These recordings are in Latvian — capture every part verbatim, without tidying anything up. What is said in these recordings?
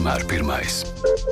vienmēr pirmais.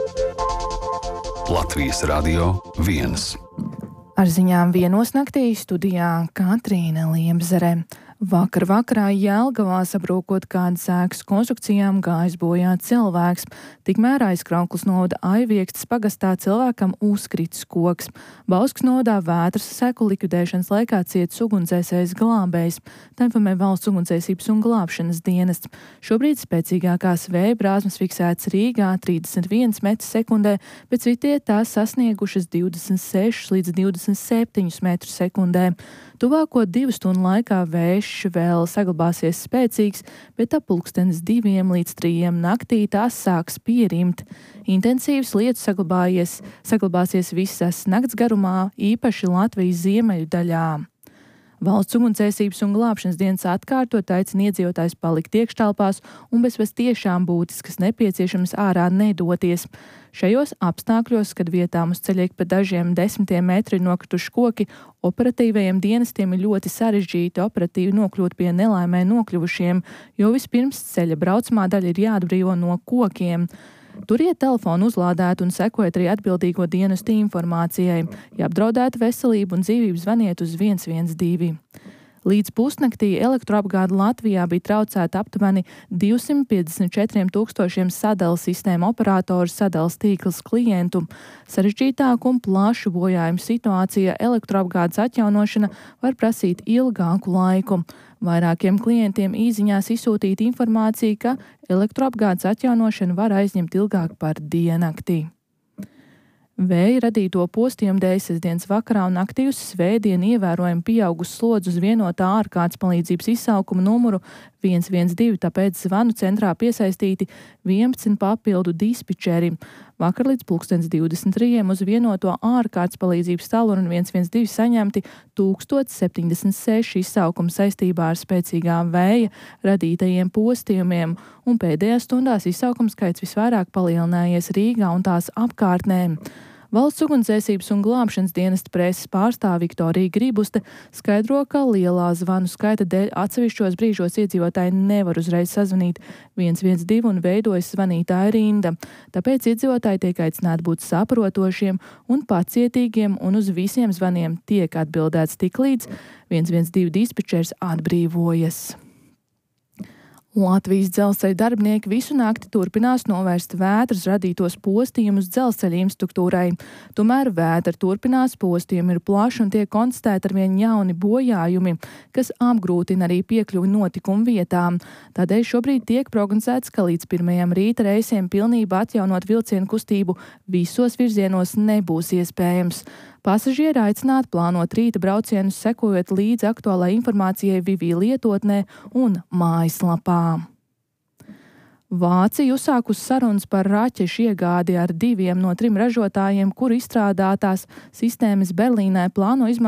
Latvijas Radio viens. Ar ziņām vienos naktī studijā Katrīna Liemzere. Vakar vakarā Jelgavā sabrūkot kādas ēkas konstrukcijām gājis bojā cilvēks. Tikmēr Aizkraukles novada Aiviekstes pagastā cilvēkam uzkritis koks. Bauskas novadā vētras seku likvidēšanas laikā cietis ugunsdzēsējs glābējs. Tā informē Valsts ugunsdzēsības un glābšanas dienests. Šobrīd spēcīgākās vēja brāzmas fiksētas Rīgā trīsdesmit viens metrs sekundē, bet Citē tās sasniegušas divdesmit sešus līdz divdesmit septiņus metrus sekundē. Tuvāko divu stundu laikā vējš vēl saglabāsies spēcīgs, bet ap pulkstenes diviem līdz trījiem naktī tās sāks pierimt. Intensīvs lietus saglabājies, saglabāsies visas nakts garumā, īpaši Latvijas ziemeļu daļā. Valsts ugunsdzēsības un glābšanas dienas atkārtot aicina iedzīvotājus palikt iekštelpās un bez pēc tiešām būtiskas nepieciešams ārā nedoties. Šajos apstākļos, kad vietām uz ceļa ik pa dažiem desmitiem metri ir nokrituši koki, operatīvajiem dienestiem ir ļoti sarežģīti operatīvi nokļūt pie nelaimē nokļuvušiem, jo vispirms ceļa braucamā daļa ir jāatbrīvo no kokiem. Turiet telefonu uzlādēt un sekojiet arī atbildīgo dienestu informācijai. Ja apdraudēta veselību un dzīvību, zvaniet uz viens viens divi. Līdz pusnaktī elektroapgāde Latvijā bija traucēta aptuveni divsimt piecdesmit četriem tūkstošiem sadales sistēmu operatoru sadales tīkls klientu. Sarežģītāku un plašu bojājumu situācija elektroapgādes atjaunošana var prasīt ilgāku laiku. Vairākiem klientiem īziņās izsūtīta informācija, ka elektroapgādes atjaunošana var aizņemt ilgāk par diennakti. Vēja radīto postījumu dēļ sestdienas vakarā un naktī uz svētdienu ievērojami pieaugus slodzi uz vienotā ārkārtas palīdzības izsaukuma numuru viens viens divi, tāpēc zvanu centrā piesaistīti vienpadsmit papildu dispečeri. Vakar līdz pulkstens divdesmit trijiem uz vienoto ārkārtas palīdzības tālruni viens viens divi saņemti tūkstoš septiņdesmit seši izsaukumi saistībā ar spēcīgām vēja radītajiem postījumiem, un pēdējās stundās izsaukuma skaits visvairāk palielinājies Rīgā un tās apkārtnē. Valsts ugunsdzēsības un glābšanas dienesta preses pārstāve Viktorija Gribuste skaidro, ka lielā zvanu skaita dēļ atsevišķos brīžos iedzīvotāji nevar uzreiz sazvanīt viens viens divi un veidojas zvanītāja rinda. Tāpēc iedzīvotāji tiek aicināti būt saprotošiem un pacietīgiem, un uz visiem zvaniem tiek atbildēts tiklīdz viens viens divi dispečers atbrīvojas. Latvijas dzelzceļa darbinieki visu nakti turpinās novērst vētras radītos postījumus dzelzceļa infrastruktūrai. Tomēr vētra turpinās, postījumi ir plaši un tiek konstatēti arvien jauni bojājumi, kas apgrūtina arī piekļuvi notikumu vietām. Tādēļ šobrīd tiek prognozēts, ka līdz pirmajam rīta reisiem pilnībā atjaunot vilcienu kustību visos virzienos nebūs iespējams. Pasažieri aicināti plānot rīta braucienus, sekojot līdzi aktuālai informācijai Vivī lietotnē un mājaslapā. Vācija uzsākusi sarunas par raķešu iegādi ar diviem no trim ražotājiem, kuru izstrādātās sistēmas Berlīnē plāno izmantot